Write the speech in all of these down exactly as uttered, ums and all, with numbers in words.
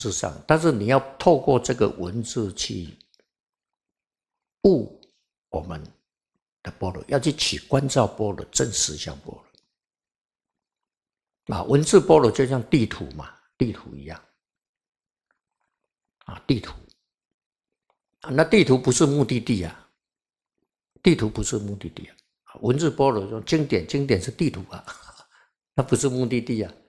字上，但是你要透过这个文字去悟我们的般若，要去起观照般若、正实相般若。啊，文字般若就像地图嘛，地图一样。啊，地图。啊，那地图不是目的地啊，地图不是目的地啊。文字般若说经典，经典是地图啊，那不是目的地啊。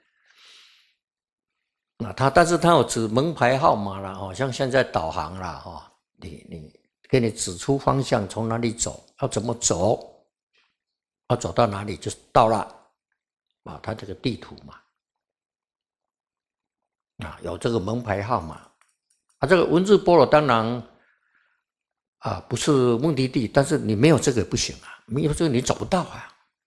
啊，它但是它有指门牌号码啦，哦，像现在导航啦，哦，你你给你指出方向，从哪里走，要怎么走，要走到哪里就到了，啊，它这个地图嘛，啊，有这个门牌号码，啊，这个文字般若当然啊不是目的地，但是你没有这个不行啊，没有这个你走不到啊。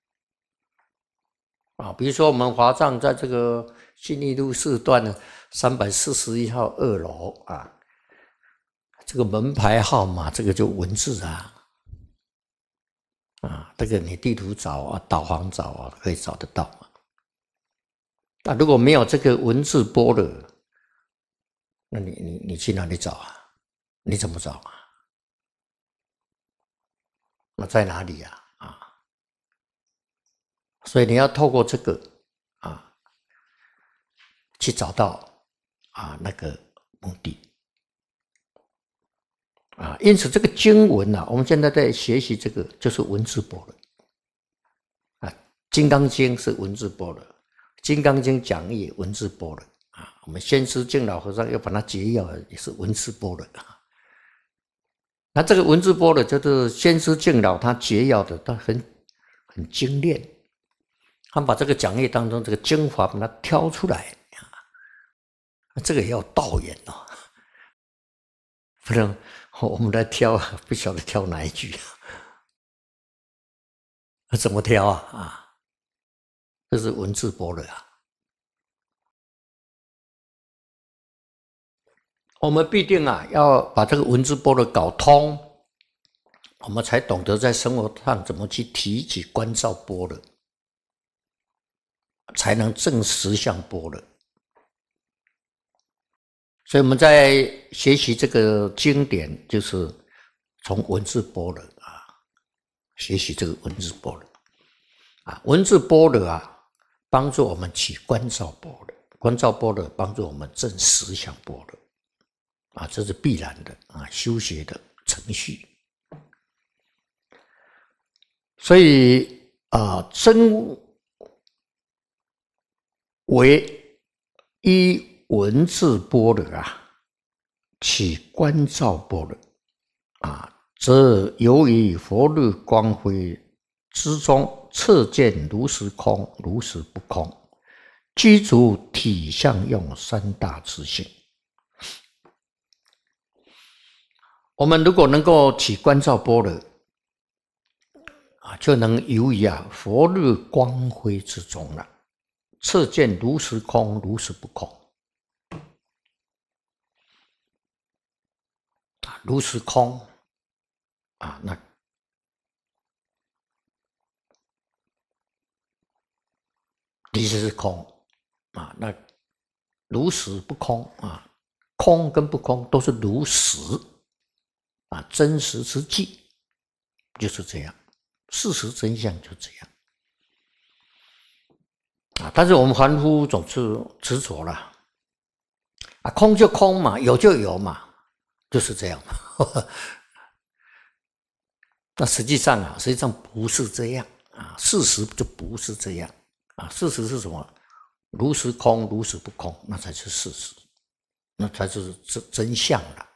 啊，比如说我们华藏在这个信义路四段呢，三百四十一号二楼啊，这个门牌号码，这个就文字啊，啊，这个你地图找啊，导航找啊，可以找得到嘛。那如果没有这个文字般若，那你你你去哪里找啊？你怎么找啊？那在哪里啊？啊？所以你要透过这个啊，去找到啊那个目的啊。因此，这个经文啊，我们现在在学习这个就是文字般若啊。《金刚经》是文字般若，《金刚经》讲义文字般若啊。我们先师净老和尚要把它结要，也是文字般若啊。那这个文字般若就是先师净老他结要的，他很很精炼。他把这个讲义当中这个精华把它挑出来啊，这个也要道缘哦，不能我们来挑，不晓得挑哪一句啊？怎么挑啊？啊，这是文字般若啊。我们必定啊要把这个文字般若搞通，我们才懂得在生活上怎么去提起观照般若。才能证实相般若。所以我们在学习这个经典，就是从文字般若啊，学习这个文字般若啊，文字般若啊，帮助我们起观照般若，观照般若帮助我们证实相般若啊，这是必然的啊，修学的程序。所以啊，真为依文字般若啊，起观照般若啊，则由于佛日光辉之中，彻见如实空，如实不空，具足体相用三大自性。我们如果能够起观照般若啊，就能游于啊佛日光辉之中了。彻见如实空，如实不空啊，如实空啊，那其实是空啊，那如实不空啊，空跟不空都是如实啊，真实之际就是这样，事实真相就这样。啊，但是我们凡夫总是执着了啊，空就空嘛，有就有嘛，就是这样嘛。那实际上啊，实际上不是这样啊，事实就不是这样啊。事实是什么？如实空，如实不空，那才是事实，那才是真真相了。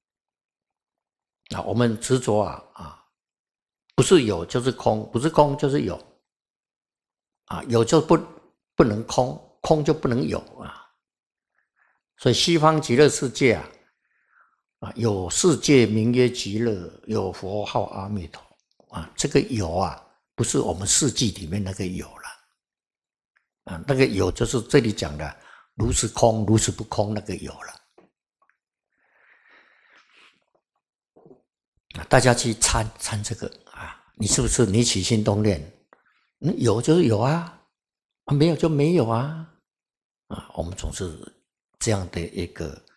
啊，我们执着啊啊，不是有就是空，不是空就是有啊，有就不。不能空，空就不能有啊！所以西方极乐世界啊，啊有世界名曰极乐，有佛号阿弥陀啊。这个有啊，不是我们世纪里面那个有了啊，那个有就是这里讲的如实空，如实不空那个有了啊。大家去参参这个啊，你是不是你起心动念？嗯，有就是有啊。啊，没有就没有啊！啊，我们总是这样的一个